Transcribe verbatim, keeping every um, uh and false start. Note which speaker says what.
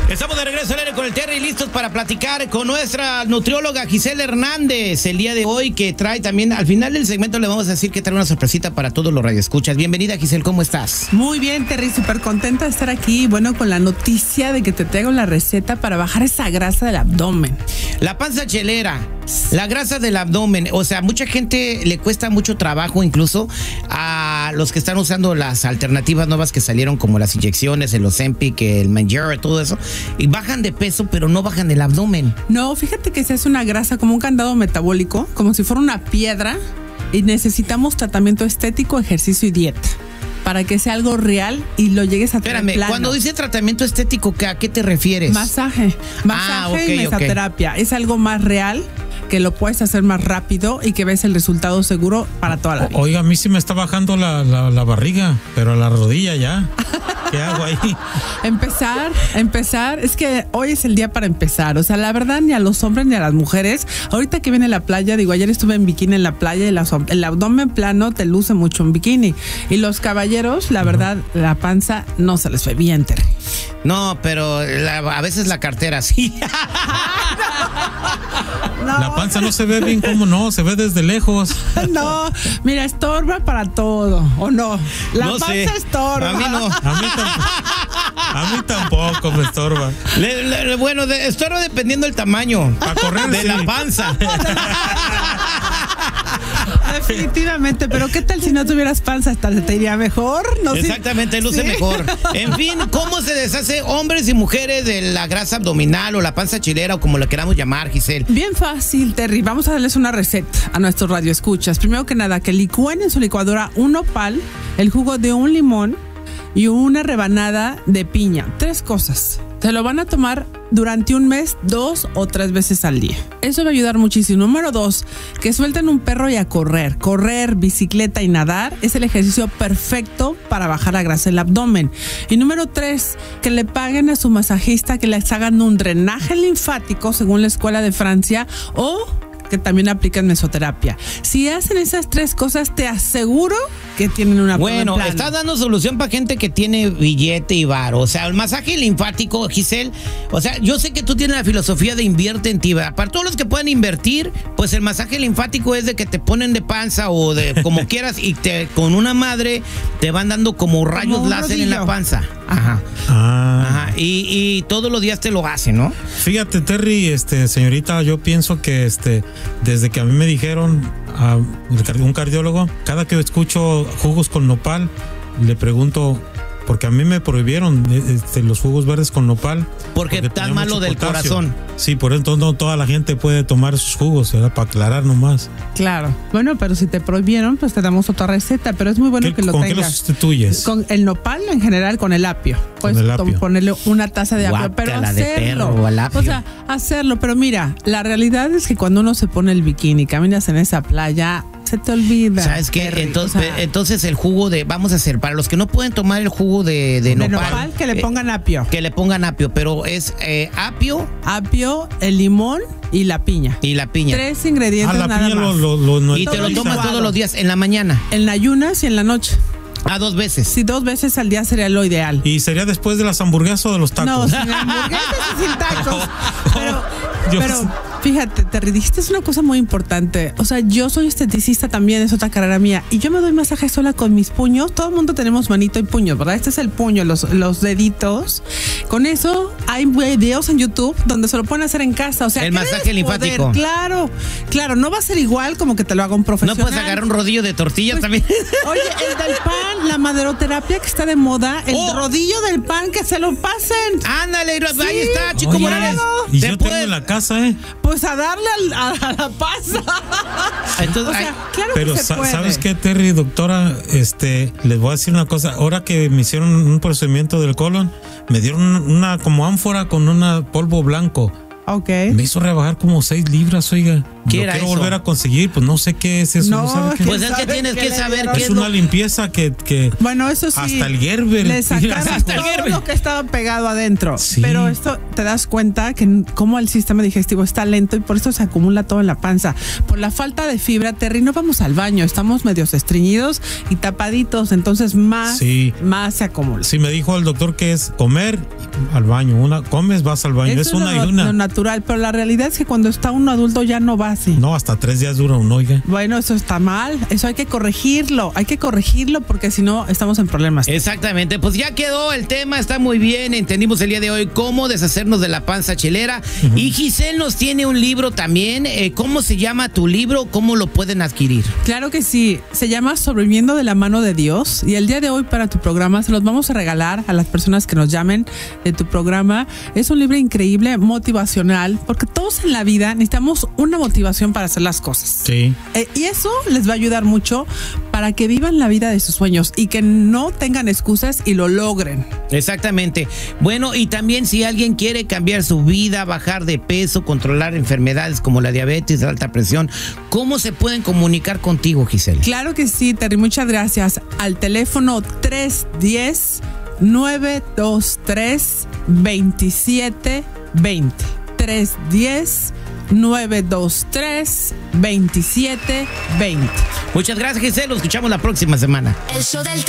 Speaker 1: Estamos de regreso al aire con el Terry, listos para platicar con nuestra nutrióloga Giselle Hernández el día de hoy, que trae también, al final del segmento le vamos a decir que trae una sorpresita para todos los radioescuchas. Bienvenida, Giselle, ¿cómo estás?
Speaker 2: Muy bien, Terry, súper contenta de estar aquí, bueno, con la noticia de que te traigo la receta para bajar esa grasa del abdomen.
Speaker 1: La panza chelera, la grasa del abdomen, o sea, mucha gente le cuesta mucho trabajo, incluso a los que están usando las alternativas nuevas que salieron, como las inyecciones, el Ozempic, el Mounjaro, todo eso, y bajan de peso, pero no bajan el abdomen.
Speaker 2: No, fíjate que se hace una grasa como un candado metabólico, como si fuera una piedra, y necesitamos tratamiento estético, ejercicio y dieta para que sea algo real y lo llegues a tener.
Speaker 1: Espérame,
Speaker 2: plano.
Speaker 1: Cuando dice tratamiento estético, ¿a qué te refieres?
Speaker 2: Masaje, masaje
Speaker 1: ah, okay,
Speaker 2: y mesoterapia. Okay. Es algo más real, que lo puedes hacer más rápido y que ves el resultado seguro para toda la vida.
Speaker 3: Oiga, a mí sí me está bajando la, la, la barriga, pero a la rodilla ya. ¿Qué hago ahí?
Speaker 2: Empezar, empezar, es que hoy es el día para empezar. O sea, la verdad, ni a los hombres ni a las mujeres. Ahorita que viene la playa, digo, ayer estuve en bikini en la playa y la, el abdomen plano te luce mucho en bikini. Y los caballeros, la verdad, uh-huh. la panza no se les ve bien, Terry.
Speaker 1: No, pero la, a veces la cartera sí.
Speaker 3: No. La panza no se ve bien, ¿cómo no? Se ve desde lejos.
Speaker 2: No, mira, estorba para todo, ¿o no? La
Speaker 1: no
Speaker 2: panza
Speaker 1: sé.
Speaker 2: estorba.
Speaker 1: A mí no.
Speaker 3: A mí tampoco, a mí tampoco me estorba.
Speaker 1: Le, le, bueno, de, estorba dependiendo del tamaño.
Speaker 3: Para correr
Speaker 1: de
Speaker 3: sí.
Speaker 1: la panza.
Speaker 2: Definitivamente, pero ¿qué tal si no tuvieras panza? Hasta te iría mejor, ¿no?
Speaker 1: Exactamente, luce ¿sí? mejor. En fin, ¿cómo se deshace hombres y mujeres de la grasa abdominal o la panza chilera o como la queramos llamar, Giselle?
Speaker 2: Bien fácil, Terry. Vamos a darles una receta a nuestros radioescuchas. Primero que nada, que licúen en su licuadora un nopal, el jugo de un limón y una rebanada de piña. Tres cosas. Se lo van a tomar durante un mes, dos o tres veces al día. Eso va a ayudar muchísimo. Número dos, que suelten un perro y a correr. Correr, bicicleta y nadar es el ejercicio perfecto para bajar la grasa del abdomen. Y número tres, que le paguen a su masajista que les hagan un drenaje linfático según la Escuela de Francia o que también aplican mesoterapia. Si hacen esas tres cosas, te aseguro que tienen una
Speaker 1: Bueno, plan. Estás dando solución para gente que tiene billete y varo. O sea, el masaje linfático, Giselle, o sea, yo sé que tú tienes la filosofía de invierte en ti. Para todos los que puedan invertir, pues el masaje linfático es de que te ponen de panza o de como quieras y te, con una madre te van dando como rayos como láser rodillo. En la panza. Ajá.
Speaker 3: Ah.
Speaker 1: Ajá. Y, y todos los días te lo hacen, ¿no?
Speaker 3: Fíjate, Terry, este, señorita, yo pienso que este, desde que a mí me dijeron a un cardiólogo, cada que escucho jugos con nopal, le pregunto, porque a mí me prohibieron este, los jugos verdes con nopal.
Speaker 1: Porque, porque está malo del potasio. Corazón.
Speaker 3: Sí, por eso no toda la gente puede tomar sus jugos, ¿verdad? Para aclarar nomás.
Speaker 2: Claro. Bueno, pero si te prohibieron, pues te damos otra receta, pero es muy bueno que lo
Speaker 3: ¿con
Speaker 2: tengas.
Speaker 3: ¿Con qué lo sustituyes?
Speaker 2: Con el nopal, en general, con el apio. Puedes
Speaker 3: con el apio.
Speaker 2: ponerle una taza de apio, pero hacerlo.
Speaker 1: De perro, al apio.
Speaker 2: O sea, hacerlo, pero mira, la realidad es que cuando uno se pone el bikini, caminas en esa playa, se te olvida.
Speaker 1: ¿Sabes qué? Entonces, o sea, entonces el jugo de, vamos a hacer, para los que no pueden tomar el jugo de, de,
Speaker 2: de
Speaker 1: nopal,
Speaker 2: nopal, que le pongan apio.
Speaker 1: Eh, que le pongan apio, pero es eh, apio.
Speaker 2: Apio, el limón y la piña.
Speaker 1: Y la piña.
Speaker 2: Tres ingredientes
Speaker 3: ah, la
Speaker 2: nada
Speaker 3: piña
Speaker 2: más.
Speaker 3: Lo, lo, lo,
Speaker 1: y te lo tomas todos los días, en la mañana.
Speaker 2: En ayunas y en la noche.
Speaker 1: Ah, dos veces.
Speaker 2: Sí, dos veces al día sería lo ideal.
Speaker 3: ¿Y sería después de las hamburguesas o de los tacos?
Speaker 2: No, sin hamburguesas y sin tacos. Pero,
Speaker 3: yo
Speaker 2: pero fíjate, te dijiste, es una cosa muy importante. O sea, yo soy esteticista también, es otra carrera mía. Y yo me doy masaje sola con mis puños. Todo el mundo tenemos manito y puños, ¿verdad? Este es el puño, los, los deditos. Con eso hay videos en YouTube donde se lo pueden hacer en casa. O sea,
Speaker 1: el masaje linfático.
Speaker 2: Poder? Claro, claro, no va a ser igual como que te lo haga un profesional.
Speaker 1: No puedes agarrar un rodillo de tortillas pues, también.
Speaker 2: Oye, el del pan, la maderoterapia que está de moda, el oh. rodillo del pan que se lo pasen.
Speaker 1: Ándale,
Speaker 2: sí.
Speaker 1: ahí está, Chico
Speaker 3: Oye,
Speaker 1: Morales.
Speaker 3: Y yo puede... tengo en la casa, ¿eh?
Speaker 2: Pues a darle al, a, a la panza.
Speaker 1: Entonces,
Speaker 2: o sea, claro
Speaker 3: pero
Speaker 2: que se
Speaker 3: sa
Speaker 2: puede.
Speaker 3: ¿sabes qué, Terry, doctora? Este, les voy a decir una cosa. Ahora que me hicieron un procedimiento del colon, me dieron una, una como ánfora con un polvo blanco.
Speaker 2: Okay.
Speaker 3: Me hizo rebajar como seis libras, oiga.
Speaker 1: ¿Qué
Speaker 3: Lo
Speaker 1: era
Speaker 3: quiero
Speaker 1: eso?
Speaker 3: volver a conseguir, pues no sé qué es eso.
Speaker 2: No,
Speaker 3: no sabe qué
Speaker 1: pues es que tienes que saber qué
Speaker 3: es
Speaker 1: es
Speaker 3: una
Speaker 1: lo...
Speaker 3: limpieza que, que
Speaker 2: bueno, eso sí.
Speaker 3: hasta el Gerber.
Speaker 2: Le sacaron
Speaker 1: hasta
Speaker 2: todo
Speaker 1: el Gerber.
Speaker 2: lo que estaba pegado adentro.
Speaker 3: Sí.
Speaker 2: Pero esto te das cuenta que como el sistema digestivo está lento y por eso se acumula todo en la panza. Por la falta de fibra, Terry, no vamos al baño, estamos medios estreñidos y tapaditos, entonces más,
Speaker 3: sí.
Speaker 2: más se acumula.
Speaker 3: Sí, me dijo el doctor que es comer y al baño. Una comes, vas al baño.
Speaker 2: Eso
Speaker 3: es una
Speaker 2: lo,
Speaker 3: y una.
Speaker 2: lo natural, pero la realidad es que cuando está uno adulto ya no va así.
Speaker 3: No, hasta tres días dura uno, oiga.
Speaker 2: Bueno, eso está mal. Eso hay que corregirlo. Hay que corregirlo porque si no, estamos en problemas.
Speaker 1: Exactamente, pues ya quedó el tema, está muy bien. Entendimos el día de hoy cómo deshacernos de la panza chelera. Uh-huh. Y Giselle nos tiene un libro también. Eh, ¿Cómo se llama tu libro? ¿Cómo lo pueden adquirir?
Speaker 2: Claro que sí. Se llama Sobreviviendo de la mano de Dios. Y el día de hoy para tu programa se los vamos a regalar a las personas que nos llamen de tu programa. Es un libro increíble, motivacional, porque todos en la vida necesitamos una motivación para hacer las cosas.
Speaker 3: Sí.
Speaker 2: Eh, y eso les va a ayudar mucho para que vivan la vida de sus sueños y que no tengan excusas y lo logren.
Speaker 1: Exactamente. Bueno, y también si alguien quiere cambiar su vida, bajar de peso, controlar enfermedades como la diabetes, la alta presión, ¿cómo se pueden comunicar contigo, Giselle?
Speaker 2: Claro que sí, Terry, muchas gracias. Al teléfono tres uno cero, nueve dos tres, dos siete dos cero. tres uno cero, nueve dos tres, dos siete dos cero.
Speaker 1: Muchas gracias, Giselle. Lo escuchamos la próxima semana.
Speaker 4: El show del